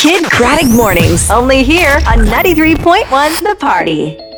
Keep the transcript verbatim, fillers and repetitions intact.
Kid Craddock Mornings, only here on ninety-three point one The Party.